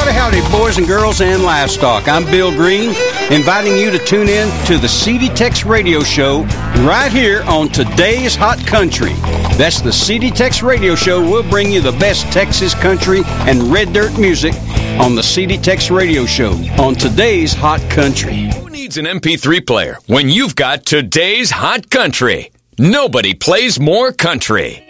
Howdy, howdy, boys and girls and livestock. I'm Bill Green, inviting you to tune in to the CD Tex Radio Show right here on Today's Hot Country. That's the CD Tex Radio Show. We'll bring you the best Texas country and red dirt music on the CD Tex Radio Show on Today's Hot Country. Who needs an MP3 player when you've got Today's Hot Country? Nobody plays more country.